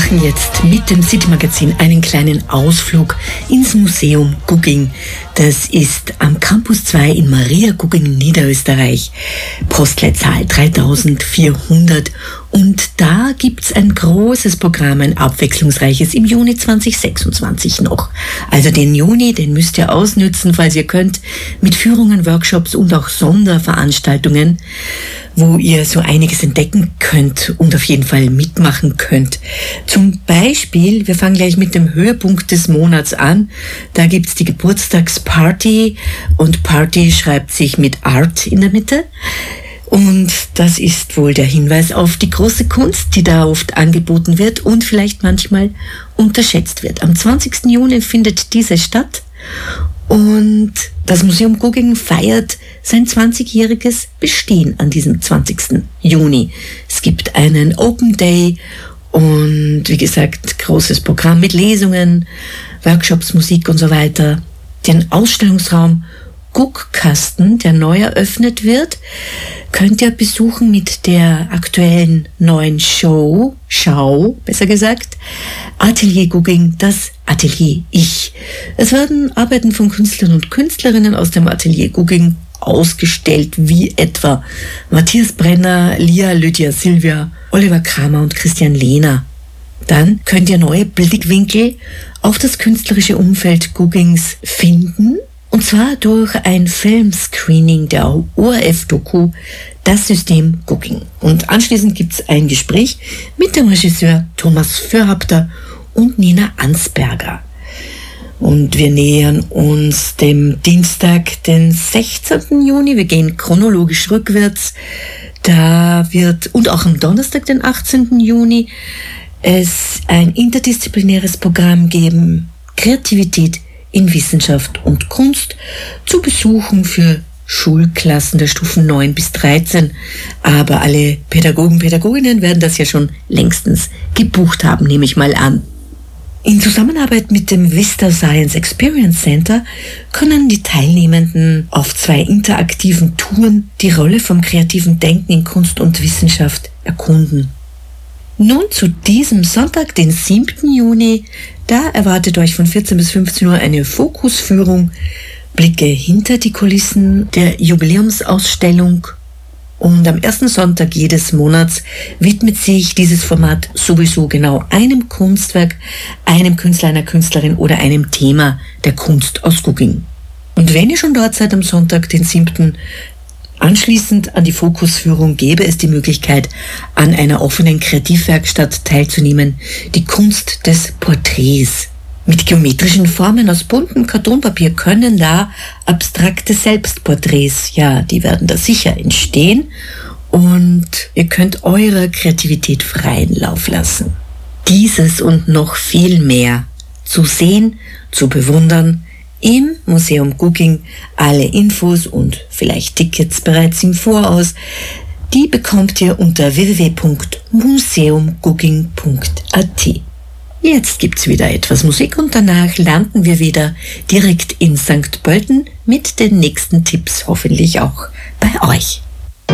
machen jetzt mit dem City Magazin einen kleinen Ausflug ins Museum Gugging. Das ist am Campus 2 in Maria Gugging, Niederösterreich. Postleitzahl 3400. Und da gibt's ein großes Programm, ein abwechslungsreiches im Juni 2026 noch. Also den Juni, den müsst ihr ausnützen, falls ihr könnt, mit Führungen, Workshops und auch Sonderveranstaltungen, wo ihr so einiges entdecken könnt und auf jeden Fall mitmachen könnt. Zum Beispiel, wir fangen gleich mit dem Höhepunkt des Monats an. Da gibt's die Geburtstagsparty und Party schreibt sich mit Art in der Mitte. Und das ist wohl der Hinweis auf die große Kunst, die da oft angeboten wird und vielleicht manchmal unterschätzt wird. Am 20. Juni findet diese statt. Und das Museum Gugging feiert sein 20-jähriges Bestehen an diesem 20. Juni. Es gibt einen Open Day und wie gesagt, großes Programm mit Lesungen, Workshops, Musik und so weiter. Den Ausstellungsraum Guckkasten, der neu eröffnet wird, könnt ihr besuchen mit der aktuellen neuen Schau, besser gesagt, Atelier Gugging, das Atelier Ich. Es werden Arbeiten von Künstlern und Künstlerinnen aus dem Atelier Gugging ausgestellt, wie etwa Matthias Brenner, Lia, Lydia, Silvia, Oliver Kramer und Christian Lehner. Dann könnt ihr neue Blickwinkel auf das künstlerische Umfeld Guggings finden, und zwar durch ein Filmscreening der ORF-Doku Das System Gugging. Und anschließend gibt es ein Gespräch mit dem Regisseur Thomas Fürhapter und Nina Ansberger. Und wir nähern uns dem Dienstag, den 16. Juni. Wir gehen chronologisch rückwärts. Da wird, und auch am Donnerstag, den 18. Juni, es ein interdisziplinäres Programm geben. Kreativität in Wissenschaft und Kunst zu besuchen für Schulklassen der Stufen 9 bis 13. Aber alle Pädagogen, Pädagoginnen werden das ja schon längstens gebucht haben, nehme ich mal an. In Zusammenarbeit mit dem Vista Science Experience Center können die Teilnehmenden auf 2 interaktiven Touren die Rolle vom kreativen Denken in Kunst und Wissenschaft erkunden. Nun zu diesem Sonntag, den 7. Juni, da erwartet euch von 14 bis 15 Uhr eine Fokusführung, Blicke hinter die Kulissen der Jubiläumsausstellung. Und am ersten Sonntag jedes Monats widmet sich dieses Format sowieso genau einem Kunstwerk, einem Künstler, einer Künstlerin oder einem Thema der Kunst aus Gugging. Und wenn ihr schon dort seid am Sonntag, den 7., anschließend an die Fokusführung gäbe es die Möglichkeit, an einer offenen Kreativwerkstatt teilzunehmen, die Kunst des Porträts. Mit geometrischen Formen aus buntem Kartonpapier können da abstrakte Selbstporträts, ja, die werden da sicher entstehen und ihr könnt eurer Kreativität freien Lauf lassen. Dieses und noch viel mehr zu sehen, zu bewundern, im Museum Gugging. Alle Infos und vielleicht Tickets bereits im Voraus, die bekommt ihr unter www.museumgugging.at. Jetzt gibt's wieder etwas Musik und danach landen wir wieder direkt in St. Pölten mit den nächsten Tipps, hoffentlich auch bei euch.